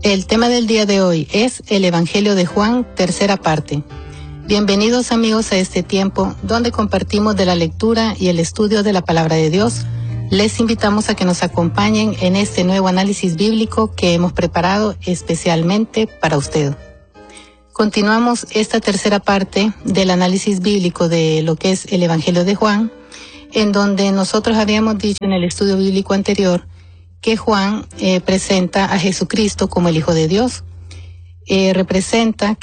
El tema del día de hoy es el Evangelio de Juan, tercera parte. Bienvenidos amigos a este tiempo donde compartimos de la lectura y el estudio de la Palabra de Dios. Les invitamos a que nos acompañen en este nuevo análisis bíblico que hemos preparado especialmente para usted. Continuamos esta tercera parte del análisis bíblico de lo que es el Evangelio de Juan, en donde nosotros habíamos dicho en el estudio bíblico anterior que Juan presenta a Jesucristo como el Hijo de Dios. Representa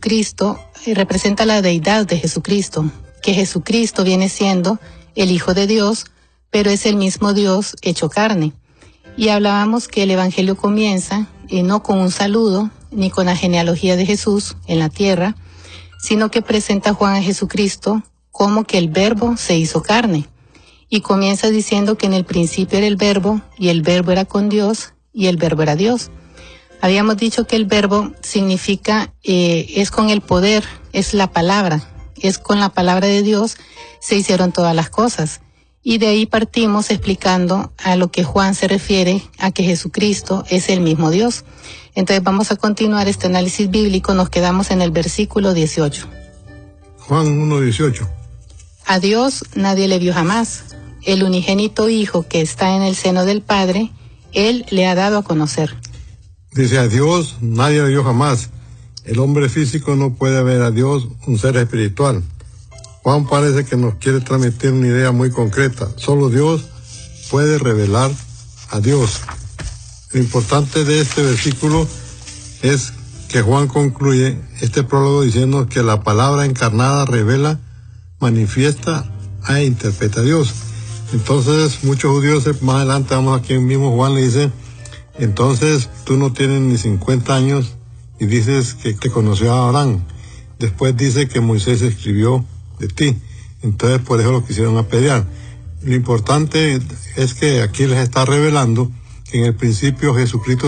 la deidad de Jesucristo, que Jesucristo viene siendo el Hijo de Dios, pero es el mismo Dios hecho carne. Y hablábamos que el Evangelio comienza no con un saludo, ni con la genealogía de Jesús en la tierra, sino que presenta a Juan a Jesucristo como que el Verbo se hizo carne. Y comienza diciendo que en el principio era el Verbo, y el Verbo era con Dios, y el Verbo era Dios. Habíamos dicho que el Verbo significa, es con el poder, es la palabra, es con la palabra de Dios se hicieron todas las cosas. Y de ahí partimos explicando a lo que Juan se refiere a que Jesucristo es el mismo Dios. Entonces vamos a continuar este análisis bíblico, nos quedamos en el versículo 18. Juan 1:18. A Dios nadie le vio jamás. El unigénito Hijo que está en el seno del Padre, Él le ha dado a conocer. Dice, a Dios nadie le vio jamás. El hombre físico no puede ver a Dios, un ser espiritual. Juan parece que nos quiere transmitir una idea muy concreta. Solo Dios puede revelar a Dios. Lo importante de este versículo es que Juan concluye este prólogo diciendo que la palabra encarnada revela, manifiesta e interpreta a Dios. Entonces muchos judíos, más adelante vamos aquí mismo, Juan le dice, entonces tú no tienes ni 50 años y dices que te conoció a Abraham. Después dice que Moisés escribió de ti. Entonces por eso lo quisieron apedrear. Lo importante es que aquí les está revelando que en el principio Jesucristo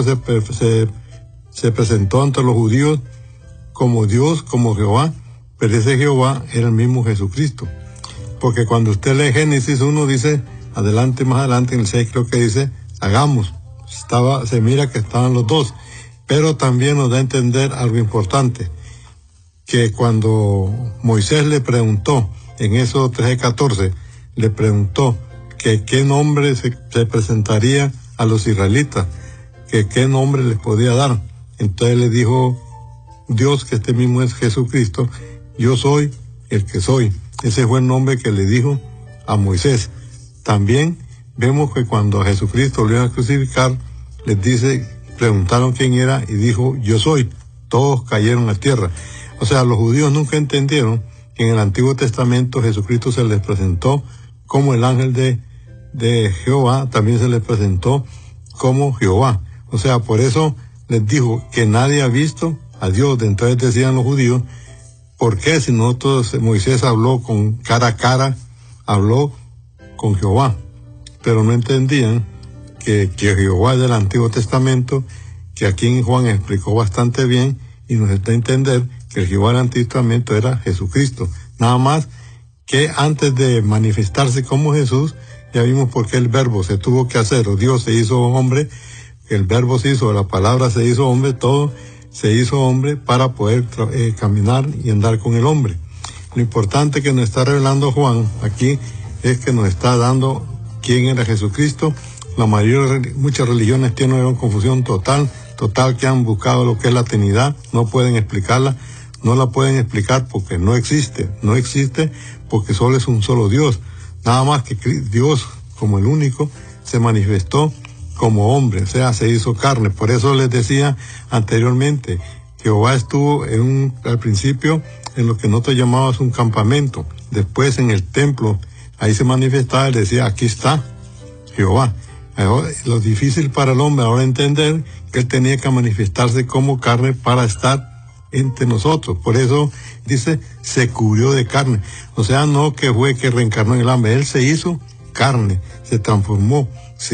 se presentó ante los judíos como Dios, como Jehová, pero ese Jehová era el mismo Jesucristo. Porque cuando usted lee Génesis 1 dice, más adelante en el 6 creo que dice, hagamos. Se mira que estaban los dos. Pero también nos da a entender algo importante, que cuando Moisés le preguntó, en Éxodo 13:14, le preguntó que qué nombre se presentaría a los israelitas, que qué nombre les podía dar. Entonces le dijo Dios, que este mismo es Jesucristo, yo soy el que soy. Ese fue el nombre que le dijo a Moisés. También vemos que cuando a Jesucristo lo iban a crucificar, les dice, preguntaron quién era y dijo, yo soy. Todos cayeron a tierra. O sea, los judíos nunca entendieron que en el Antiguo Testamento Jesucristo se les presentó como el ángel de Jehová, también se les presentó como Jehová. O sea, por eso les dijo que nadie ha visto a Dios. Entonces decían los judíos, ¿por qué si nosotros, Moisés habló con cara a cara, habló con Jehová? Pero no entendían que Jehová es del Antiguo Testamento, que aquí en Juan explicó bastante bien y nos está a entender que el Jehová del Antiguo Testamento era Jesucristo. Nada más que antes de manifestarse como Jesús, ya vimos por qué el verbo se tuvo que hacer, o Dios se hizo hombre, el verbo se hizo, la palabra se hizo hombre, todo se hizo hombre para poder caminar y andar con el hombre. Lo importante que nos está revelando Juan aquí es que nos está dando quién era Jesucristo. Muchas religiones tienen una confusión total, que han buscado lo que es la Trinidad, no pueden explicarla, no la pueden explicar porque no existe porque solo es un solo Dios. Nada más que Dios, como el único, se manifestó como hombre, o sea, se hizo carne. Por eso les decía anteriormente, Jehová estuvo al principio en lo que nosotros llamamos un campamento. Después en el templo, ahí se manifestaba y decía, aquí está Jehová. Ahora, lo difícil para el hombre ahora entender que él tenía que manifestarse como carne para estar entre nosotros. Por eso dice, se cubrió de carne. O sea, no que fue que reencarnó en el hombre, él se hizo carne, se transformó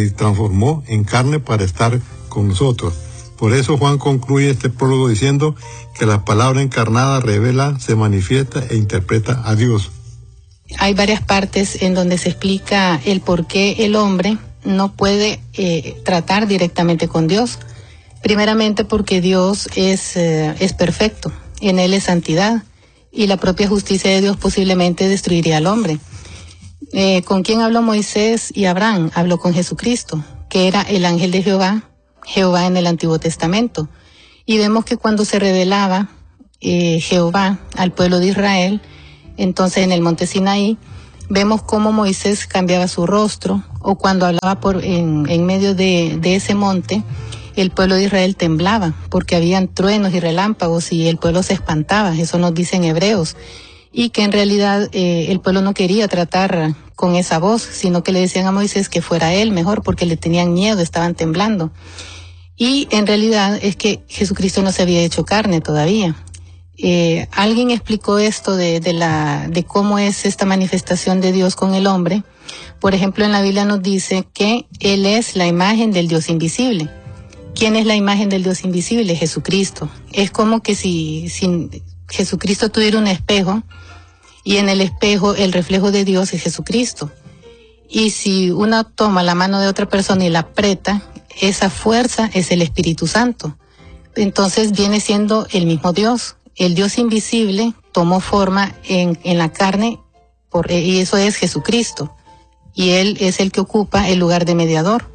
en carne para estar con nosotros. Por eso Juan concluye este prólogo diciendo que la palabra encarnada revela, se manifiesta e interpreta a Dios. Hay varias partes en donde se explica el por qué el hombre no puede tratar directamente con Dios. Primeramente porque Dios es perfecto, en Él es santidad, y la propia justicia de Dios posiblemente destruiría al hombre. ¿Con quién habló Moisés y Abraham? Habló con Jesucristo, que era el ángel de Jehová en el Antiguo Testamento. Y vemos que cuando se revelaba Jehová al pueblo de Israel, entonces en el monte Sinaí, vemos cómo Moisés cambiaba su rostro, o cuando hablaba en medio de ese monte, el pueblo de Israel temblaba, porque habían truenos y relámpagos y el pueblo se espantaba. Eso nos dicen Hebreos. Y que en realidad el pueblo no quería tratar con esa voz, sino que le decían a Moisés que fuera él mejor, porque le tenían miedo, estaban temblando. Y en realidad es que Jesucristo no se había hecho carne todavía. Alguien explicó esto de cómo es esta manifestación de Dios con el hombre. Por ejemplo, en la Biblia nos dice que Él es la imagen del Dios invisible. ¿Quién es la imagen del Dios invisible? Jesucristo. Es como que si Jesucristo tuviera un espejo, y en el espejo el reflejo de Dios es Jesucristo. Y si uno toma la mano de otra persona y la aprieta, esa fuerza es el Espíritu Santo. Entonces viene siendo el mismo Dios. El Dios invisible tomó forma en la carne, y eso es Jesucristo. Y Él es el que ocupa el lugar de mediador.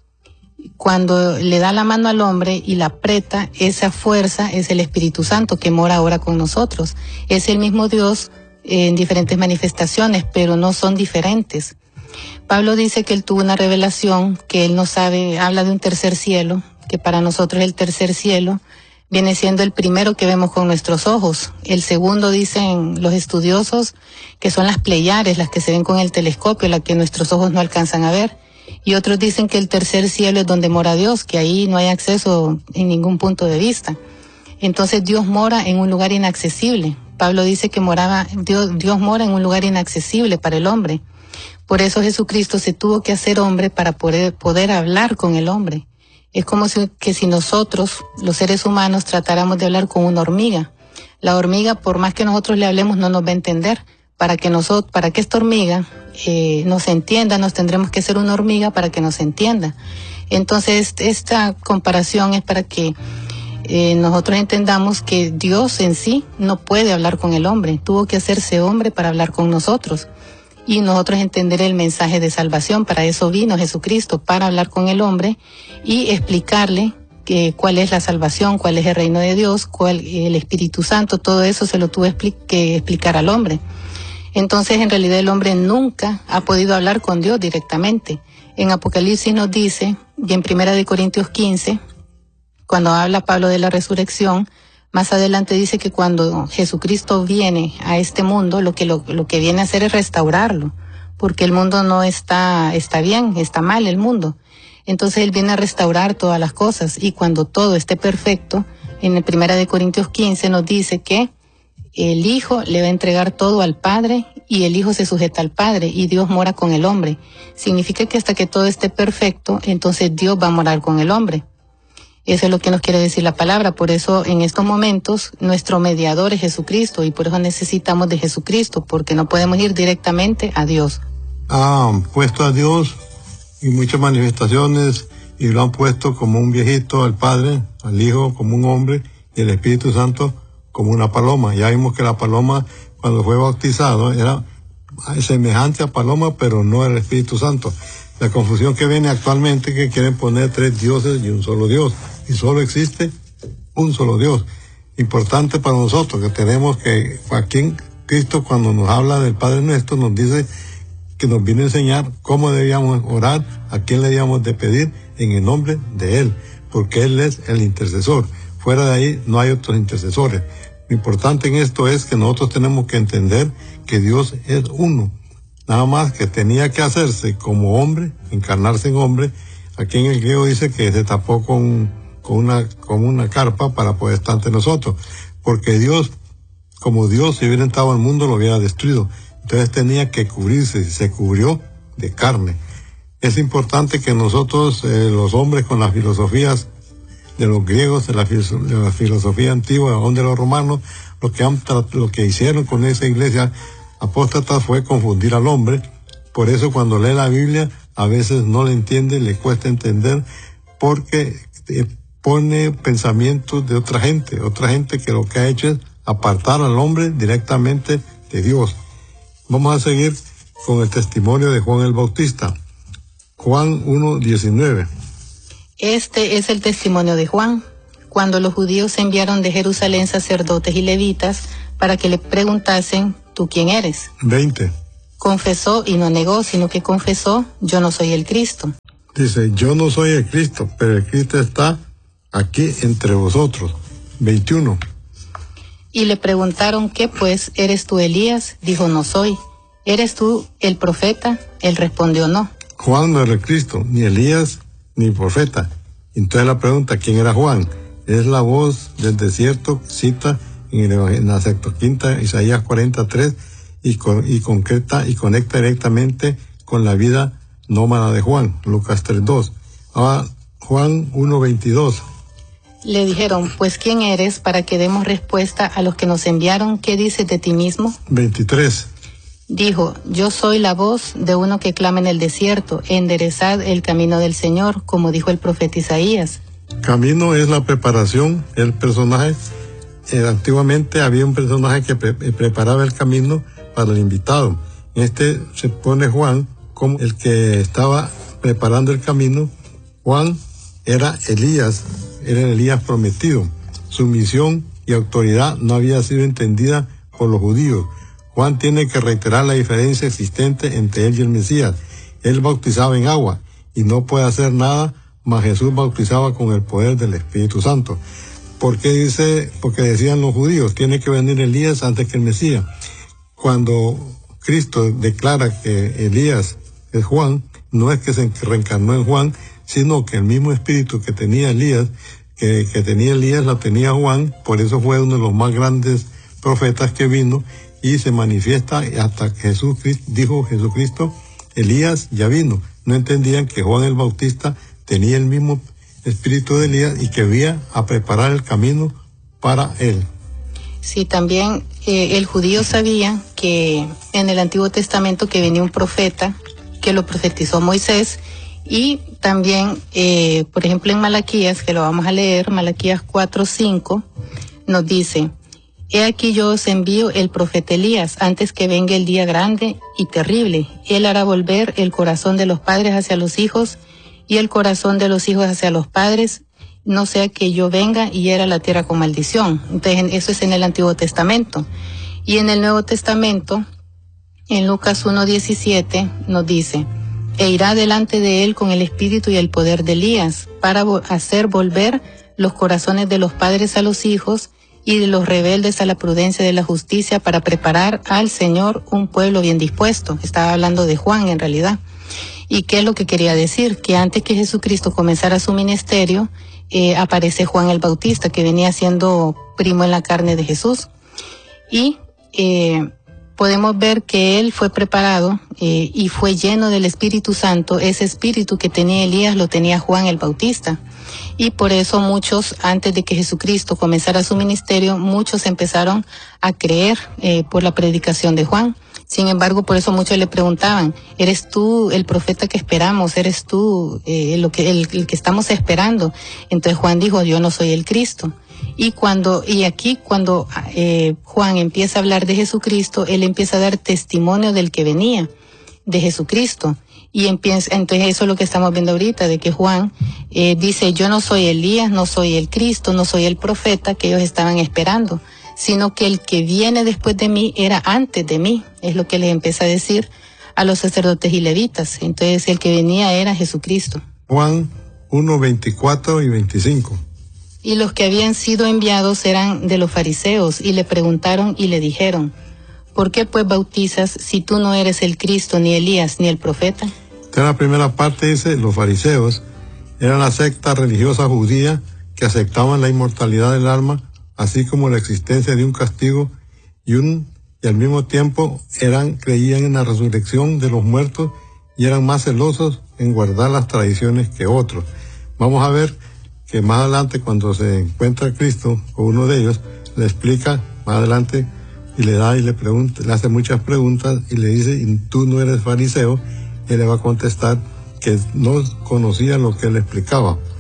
Cuando le da la mano al hombre y la aprieta, esa fuerza es el Espíritu Santo que mora ahora con nosotros. Es el mismo Dios en diferentes manifestaciones, pero no son diferentes. Pablo dice que él tuvo una revelación, que él no sabe, habla de un tercer cielo, que para nosotros el tercer cielo viene siendo el primero que vemos con nuestros ojos. El segundo, dicen los estudiosos, que son las Pleiades, las que se ven con el telescopio, las que nuestros ojos no alcanzan a ver. Y otros dicen que el tercer cielo es donde mora Dios, que ahí no hay acceso en ningún punto de vista. Entonces Dios mora en un lugar inaccesible. Pablo dice que Dios mora en un lugar inaccesible para el hombre. Por eso Jesucristo se tuvo que hacer hombre para poder hablar con el hombre. Es como si nosotros, los seres humanos, tratáramos de hablar con una hormiga. La hormiga, por más que nosotros le hablemos, no nos va a entender. Para que esta hormiga nos entienda, nos tendremos que ser una hormiga para que nos entienda. Entonces, esta comparación es para que nosotros entendamos que Dios en sí no puede hablar con el hombre. Tuvo que hacerse hombre para hablar con nosotros. Y nosotros entender el mensaje de salvación. Para eso vino Jesucristo, para hablar con el hombre y explicarle cuál es la salvación, cuál es el reino de Dios, el Espíritu Santo. Todo eso se lo tuvo que explicar al hombre. Entonces, en realidad, el hombre nunca ha podido hablar con Dios directamente. En Apocalipsis nos dice, y en 1 Corintios 15, cuando habla Pablo de la resurrección, más adelante dice que cuando Jesucristo viene a este mundo, lo que viene a hacer es restaurarlo, porque el mundo no está bien, está mal el mundo. Entonces Él viene a restaurar todas las cosas, y cuando todo esté perfecto, en el 1 Corintios 15 nos dice que el Hijo le va a entregar todo al Padre y el Hijo se sujeta al Padre y Dios mora con el hombre. Significa que hasta que todo esté perfecto, entonces Dios va a morar con el hombre. Eso es lo que nos quiere decir la palabra. Por eso en estos momentos nuestro mediador es Jesucristo y por eso necesitamos de Jesucristo, porque no podemos ir directamente a Dios. Han puesto a Dios en muchas manifestaciones y lo han puesto como un viejito al Padre, al Hijo como un hombre y el Espíritu Santo como una paloma. Ya vimos que la paloma, cuando fue bautizado, era semejante a paloma, pero no el Espíritu Santo. La confusión que viene actualmente es que quieren poner 3 dioses y un solo Dios, y solo existe un solo Dios. Importante para nosotros que tenemos que, aquí en Cristo, cuando nos habla del Padre Nuestro, nos dice que nos viene a enseñar cómo debíamos orar, a quién le debíamos de pedir en el nombre de Él, porque Él es el intercesor. Fuera de ahí no hay otros intercesores. Lo importante en esto es que nosotros tenemos que entender que Dios es uno. Nada más que tenía que hacerse como hombre, encarnarse en hombre. Aquí en el griego dice que se tapó con una carpa para poder estar ante nosotros. Porque Dios, como Dios, si hubiera estado en el mundo, lo hubiera destruido. Entonces tenía que cubrirse, y se cubrió de carne. Es importante que nosotros, los hombres con las filosofías de los griegos, de la filosofía antigua, aún de los romanos, lo que hicieron con esa iglesia apóstata fue confundir al hombre. Por eso cuando lee la Biblia a veces no le entiende, le cuesta entender, porque pone pensamientos de otra gente que lo que ha hecho es apartar al hombre directamente de Dios. Vamos a seguir con el testimonio de Juan el Bautista. Juan 1:19. Este es el testimonio de Juan. Cuando los judíos enviaron de Jerusalén sacerdotes y levitas para que le preguntasen, ¿tú quién eres? 20. Confesó y no negó, sino que confesó, yo no soy el Cristo. Dice, yo no soy el Cristo, pero el Cristo está aquí entre vosotros. 21. Y le preguntaron, ¿qué pues? ¿Eres tú Elías? Dijo, no soy. ¿Eres tú el profeta? Él respondió, no. Juan no era el Cristo, ni Elías, ni profeta. Entonces la pregunta, ¿quién era Juan? Es la voz del desierto, cita en la Septuaginta, Isaías 43, y concreta y conecta directamente con la vida nómada de Juan, Lucas 3:2. Ahora, Juan 1:22. Le dijeron, pues ¿quién eres para que demos respuesta a los que nos enviaron? ¿Qué dices de ti mismo? 23. Dijo, yo soy la voz de uno que clama en el desierto, enderezad el camino del Señor, como dijo el profeta Isaías. Camino es la preparación, el personaje. Antiguamente había un personaje que preparaba el camino para el invitado. Se pone Juan como el que estaba preparando el camino. Juan era Elías prometido. Su misión y autoridad no había sido entendida por los judíos. Juan tiene que reiterar la diferencia existente entre él y el Mesías. Él bautizaba en agua y no puede hacer nada, mas Jesús bautizaba con el poder del Espíritu Santo. ¿Por qué dice? Porque decían los judíos, tiene que venir Elías antes que el Mesías. Cuando Cristo declara que Elías es Juan, no es que se reencarnó en Juan, sino que el mismo espíritu que tenía Elías, que tenía Elías, la tenía Juan. Por eso fue uno de los más grandes profetas que vino y se manifiesta hasta que Jesucristo, Elías ya vino. No entendían que Juan el Bautista tenía el mismo espíritu de Elías y que venía a preparar el camino para él. Sí, también el judío sabía que en el Antiguo Testamento que venía un profeta que lo profetizó Moisés, y también, por ejemplo, en Malaquías, que lo vamos a leer, Malaquías 4:5, nos dice, he aquí yo os envío el profeta Elías, antes que venga el día grande y terrible. Él hará volver el corazón de los padres hacia los hijos y el corazón de los hijos hacia los padres, no sea que yo venga y hiera la tierra con maldición. Entonces, eso es en el Antiguo Testamento. Y en el Nuevo Testamento, en Lucas 1:17, nos dice, e irá delante de él con el espíritu y el poder de Elías, para hacer volver los corazones de los padres a los hijos y de los rebeldes a la prudencia de la justicia, para preparar al Señor un pueblo bien dispuesto. Estaba hablando de Juan en realidad. ¿Y qué es lo que quería decir? Que antes que Jesucristo comenzara su ministerio, aparece Juan el Bautista, que venía siendo primo en la carne de Jesús. Y podemos ver que él fue preparado y fue lleno del Espíritu Santo. Ese espíritu que tenía Elías lo tenía Juan el Bautista. Y por eso muchos, antes de que Jesucristo comenzara su ministerio, muchos empezaron a creer por la predicación de Juan. Sin embargo, por eso muchos le preguntaban, ¿eres tú el profeta que esperamos? ¿Eres tú el que estamos esperando? Entonces Juan dijo, yo no soy el Cristo. Y aquí cuando Juan empieza a hablar de Jesucristo, él empieza a dar testimonio del que venía, de Jesucristo. Y entonces eso es lo que estamos viendo ahorita, de que Juan dice, yo no soy Elías, no soy el Cristo, no soy el profeta que ellos estaban esperando, sino que el que viene después de mí era antes de mí. Es lo que les empieza a decir a los sacerdotes y levitas. Entonces el que venía era Jesucristo. Juan 1:24 y 25. Y los que habían sido enviados eran de los fariseos, y le preguntaron y le dijeron, ¿por qué pues bautizas si tú no eres el Cristo, ni Elías, ni el profeta? En la primera parte dice, los fariseos eran la secta religiosa judía que aceptaban la inmortalidad del alma, así como la existencia de un castigo y al mismo tiempo creían en la resurrección de los muertos y eran más celosos en guardar las tradiciones que otros. Vamos a ver que más adelante, cuando se encuentra Cristo con uno de ellos, le explica más adelante y le hace muchas preguntas y le dice, ¿y tú no eres fariseo? Él le va a contestar que no conocía lo que él explicaba.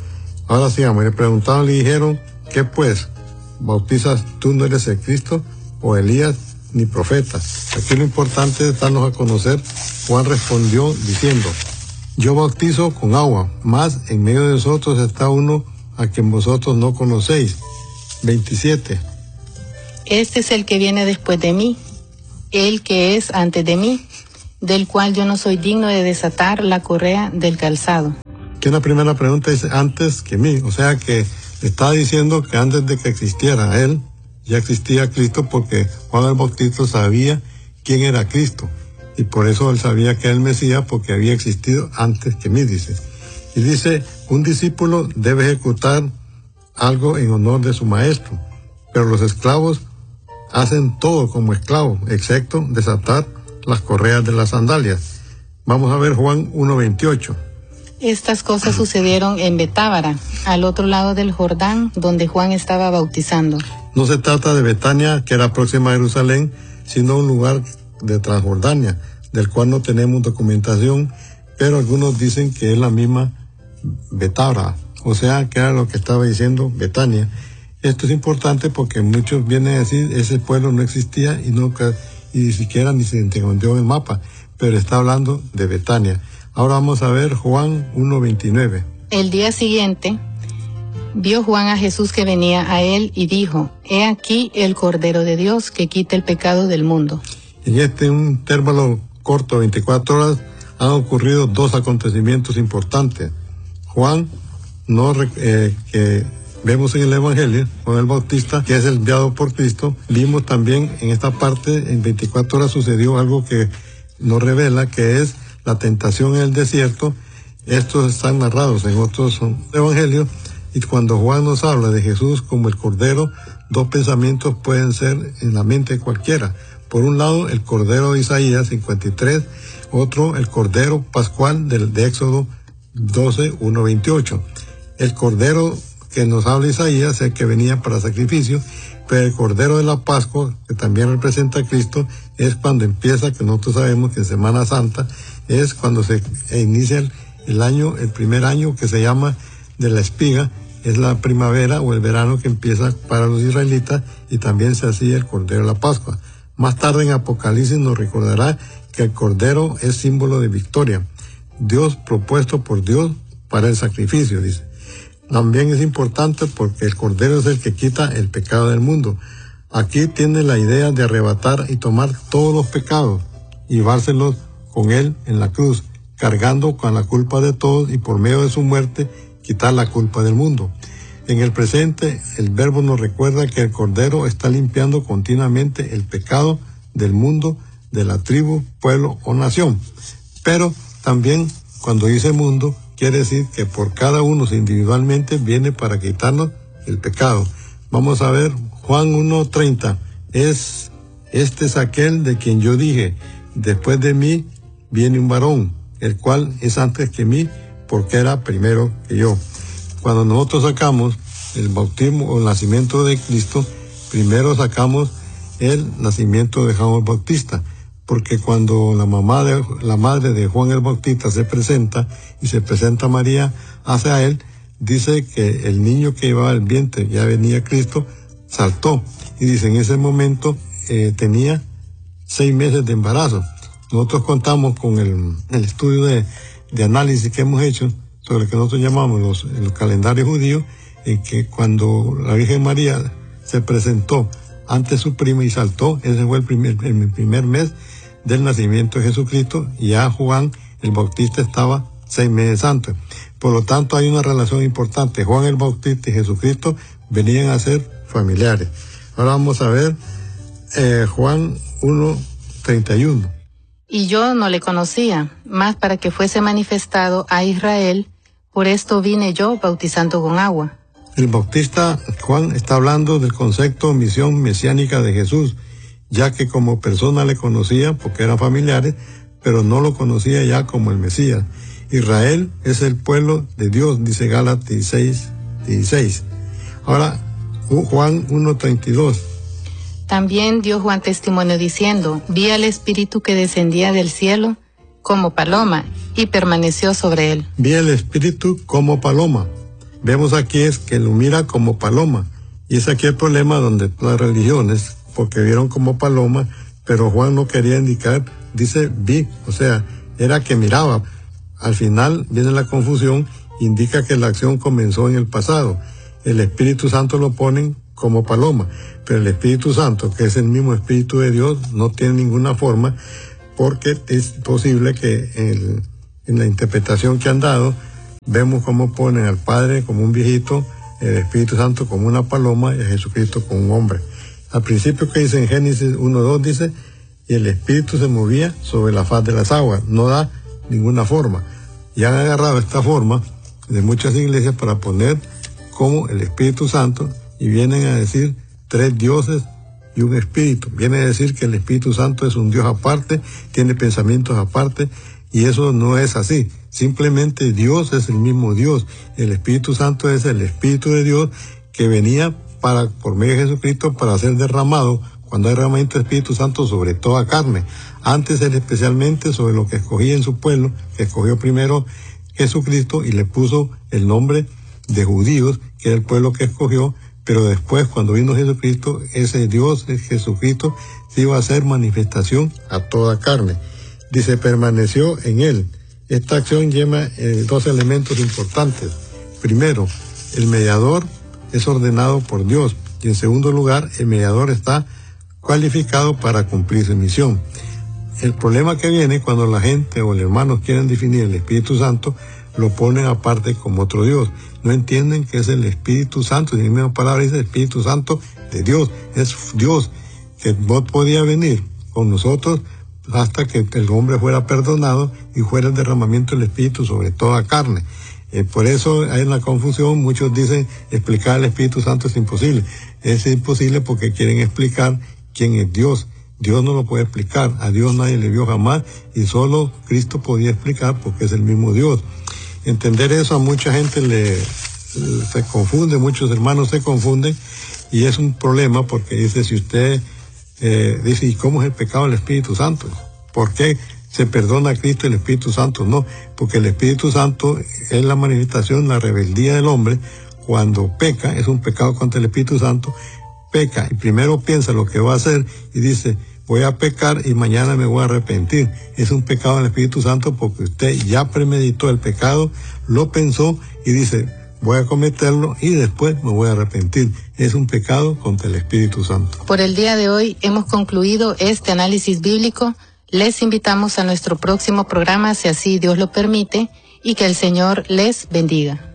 Ahora sigamos. Le preguntaron, le dijeron, ¿qué pues? ¿Bautizas tú no eres el Cristo, o Elías, ni profeta? Aquí lo importante es darnos a conocer. Juan respondió diciendo, yo bautizo con agua, mas en medio de nosotros está uno a quien vosotros no conocéis. 27. Este es el que viene después de mí, el que es antes de mí, del cual yo no soy digno de desatar la correa del calzado. Que la primera pregunta dice, antes que mí. O sea que está diciendo que antes de que existiera él, ya existía Cristo, porque Juan el Bautista sabía quién era Cristo. Y por eso él sabía que era el Mesías, porque había existido antes que mí, dice. Y dice, un discípulo debe ejecutar algo en honor de su maestro, pero los esclavos hacen todo como esclavos, excepto desatar las correas de las sandalias. Vamos a ver Juan 1:28. Estas cosas sucedieron en Betábara, al otro lado del Jordán, donde Juan estaba bautizando. No se trata de Betania, que era próxima a Jerusalén, sino un lugar de Transjordania, del cual no tenemos documentación, pero algunos dicen que es la misma Betábara, o sea, que era lo que estaba diciendo Betania. Esto es importante porque muchos vienen a decir, ese pueblo no existía y nunca, y ni siquiera ni se encontró en el mapa, pero está hablando de Betania. Ahora vamos a ver Juan 1:29. El día siguiente, vio Juan a Jesús que venía a él y dijo, he aquí el Cordero de Dios que quita el pecado del mundo. En un intervalo corto, 24 horas, han ocurrido dos acontecimientos importantes. Juan, que vemos en el Evangelio, Juan el Bautista, que es el enviado por Cristo, vimos también en esta parte, en 24 horas sucedió algo que nos revela, que es la tentación en el desierto. Estos están narrados en otros evangelios, y cuando Juan nos habla de Jesús como el Cordero, dos pensamientos pueden ser en la mente de cualquiera. Por un lado, el Cordero de Isaías 53, otro, el Cordero Pascual de Éxodo 12:1-28. El Cordero que nos habla Isaías es el que venía para sacrificio, pero el Cordero de la Pascua, que también representa a Cristo, es cuando empieza, que nosotros sabemos que en Semana Santa es cuando se inicia el año, el primer año que se llama de la espiga, es la primavera o el verano que empieza para los israelitas, y también se hacía el Cordero de la Pascua. Más tarde en Apocalipsis nos recordará que el Cordero es símbolo de victoria, Dios propuesto por Dios para el sacrificio, dice. También es importante porque el Cordero es el que quita el pecado del mundo. Aquí tiene la idea de arrebatar y tomar todos los pecados y llevárselos con él en la cruz, cargando con la culpa de todos, y por medio de su muerte quitar la culpa del mundo. En el presente, el Verbo nos recuerda que el Cordero está limpiando continuamente el pecado del mundo, de la tribu, pueblo o nación. Pero también, cuando dice mundo, quiere decir que por cada uno individualmente viene para quitarnos el pecado. Vamos a ver Juan 1:30. Este es aquel de quien yo dije, después de mí viene un varón, el cual es antes que mí, porque era primero que yo. Cuando nosotros sacamos el bautismo o el nacimiento de Cristo, primero sacamos el nacimiento de Juan el Bautista, porque cuando la madre de Juan el Bautista se presenta, y se presenta María hacia él, dice que el niño que llevaba el vientre, ya venía Cristo, saltó, y dice en ese momento tenía 6 meses de embarazo. Nosotros contamos con el estudio de análisis que hemos hecho sobre lo que nosotros llamamos el calendario judío, en que cuando la Virgen María se presentó ante su prima y saltó, ese fue el primer mes del nacimiento de Jesucristo, y ya Juan el Bautista estaba 6 meses antes. Por lo tanto, hay una relación importante. Juan el Bautista y Jesucristo venían a ser familiares. Ahora vamos a ver Juan 1:31. Y yo no le conocía, mas para que fuese manifestado a Israel, por esto vine yo bautizando con agua. El Bautista Juan está hablando del concepto misión mesiánica de Jesús, ya que como persona le conocía porque eran familiares, pero no lo conocía ya como el Mesías. Israel es el pueblo de Dios, dice Gálatas 16. Ahora, Juan 1:32. También dio Juan testimonio diciendo, vi al Espíritu que descendía del cielo como paloma, y permaneció sobre él. Vi al Espíritu como paloma. vemos aquí es que lo mira como paloma. Y es aquí el problema donde las religiones, porque vieron como paloma, pero Juan no quería indicar, dice vi, o sea, era que miraba. Al final viene la confusión, indica que la acción comenzó en el pasado. El Espíritu Santo lo ponen como paloma, pero el Espíritu Santo, que es el mismo Espíritu de Dios, no tiene ninguna forma, porque es posible que en la interpretación que han dado, vemos cómo ponen al Padre como un viejito, el Espíritu Santo como una paloma y a Jesucristo como un hombre. Al principio que dice en Génesis 1:2 dice, y el Espíritu se movía sobre la faz de las aguas, no da ninguna forma. Y han agarrado esta forma de muchas iglesias para poner como el Espíritu Santo y vienen a decir 3 dioses y un espíritu. Viene a decir que el Espíritu Santo es un Dios aparte, tiene pensamientos aparte, y eso no es así. Simplemente Dios es el mismo Dios. El Espíritu Santo es el Espíritu de Dios que venía por medio de Jesucristo para ser derramado cuando hay derramamiento del Espíritu Santo sobre toda carne. Antes era especialmente sobre lo que escogía en su pueblo, que escogió primero Jesucristo y le puso el nombre de judíos, que era el pueblo que escogió, pero después cuando vino Jesucristo, ese Dios, Jesucristo, se iba a hacer manifestación a toda carne. Dice, permaneció en él. Esta acción lleva 2 elementos importantes. Primero, el mediador es ordenado por Dios. Y en segundo lugar, el mediador está cualificado para cumplir su misión. El problema que viene cuando la gente o los hermanos quieren definir el Espíritu Santo, lo ponen aparte como otro Dios. No entienden que es el Espíritu Santo. En la misma palabra dice Espíritu Santo de Dios. Es Dios que no podía venir con nosotros hasta que el hombre fuera perdonado y fuera el derramamiento del Espíritu sobre toda carne. Por eso hay una confusión. Muchos dicen explicar el Espíritu Santo es imposible. Es imposible porque quieren explicar quién es Dios. Dios no lo puede explicar. A Dios nadie le vio jamás y solo Cristo podía explicar porque es el mismo Dios. Entender eso a mucha gente se confunde, muchos hermanos se confunden y es un problema porque dice, si usted dice, ¿y cómo es el pecado del Espíritu Santo? ¿Por qué se perdona a Cristo y el Espíritu Santo no? Porque el Espíritu Santo es la manifestación, la rebeldía del hombre. Cuando peca, es un pecado contra el Espíritu Santo, peca y primero piensa lo que va a hacer y dice, voy a pecar y mañana me voy a arrepentir. Es un pecado del Espíritu Santo porque usted ya premeditó el pecado, lo pensó y dice, voy a cometerlo y después me voy a arrepentir. Es un pecado contra el Espíritu Santo. Por el día de hoy hemos concluido este análisis bíblico. Les invitamos a nuestro próximo programa, si así Dios lo permite, y que el Señor les bendiga.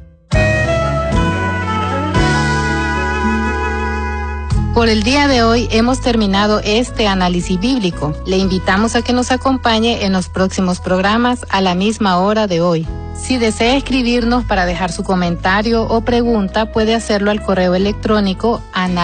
Por el día de hoy hemos terminado este análisis bíblico. Le invitamos a que nos acompañe en los próximos programas a la misma hora de hoy. Si desea escribirnos para dejar su comentario o pregunta, puede hacerlo al correo electrónico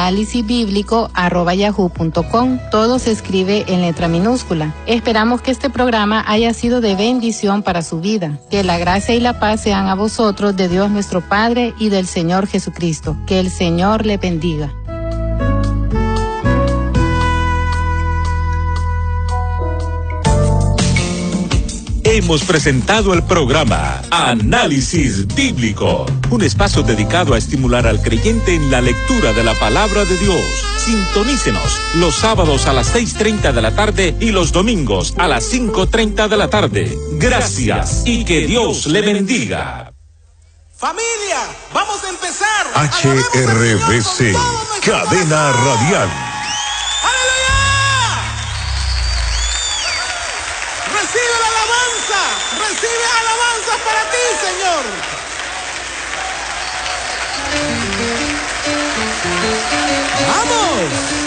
análisisbiblico@yahoo.com. Todo se escribe en letra minúscula. Esperamos que este programa haya sido de bendición para su vida. Que la gracia y la paz sean a vosotros de Dios nuestro Padre y del Señor Jesucristo. Que el Señor le bendiga. Hemos presentado el programa Análisis Bíblico, un espacio dedicado a estimular al creyente en la lectura de la palabra de Dios. Sintonícenos los sábados a las 6:30 de la tarde y los domingos a las 5:30 de la tarde. Gracias y que Dios le bendiga. Familia, vamos a empezar. HRBC, cadena radial. Recibe la alabanza, recibe alabanza para ti, Señor. ¡Vamos!